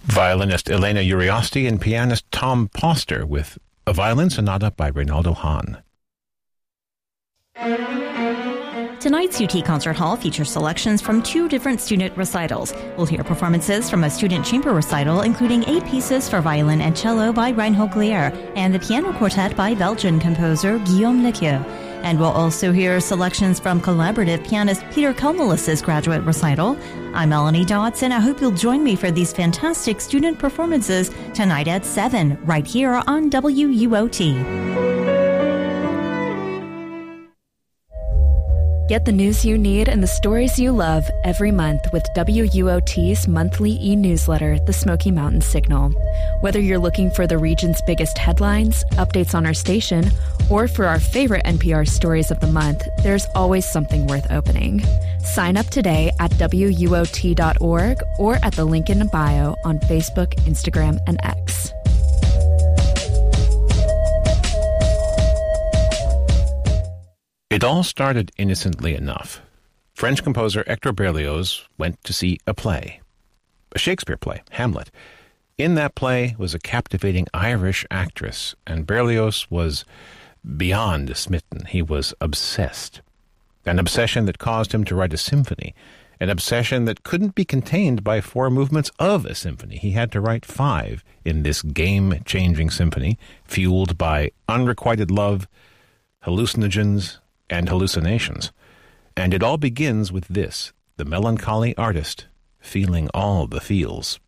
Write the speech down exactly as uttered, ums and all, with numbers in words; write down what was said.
Violinist Elena Uriosti and pianist Tom Poster with a violin sonata by Reynaldo Hahn. Tonight's U T Concert Hall features selections from two different student recitals. We'll hear performances from a student chamber recital, including eight pieces for violin and cello by Reinhold Glier, and the piano quartet by Belgian composer Guillaume Lequieu. And we'll also hear selections from collaborative pianist Peter Kalmelis' graduate recital. I'm Melanie Dodson. I hope you'll join me for these fantastic student performances tonight at seven, right here on W U O T. Get the news you need and the stories you love every month with W U O T's monthly e-newsletter, The Smoky Mountain Signal. Whether you're looking for the region's biggest headlines, updates on our station, or for our favorite N P R stories of the month, there's always something worth opening. Sign up today at W U O T dot org or at the link in the bio on Facebook, Instagram, and X. It all started innocently enough. French composer Hector Berlioz went to see a play, a Shakespeare play, Hamlet. In that play was a captivating Irish actress, and Berlioz was beyond smitten. He was obsessed. An obsession that caused him to write a symphony, an obsession that couldn't be contained by four movements of a symphony. He had to write five in this game-changing symphony, fueled by unrequited love, hallucinogens, and hallucinations. And it all begins with this, the melancholy artist feeling all the feels.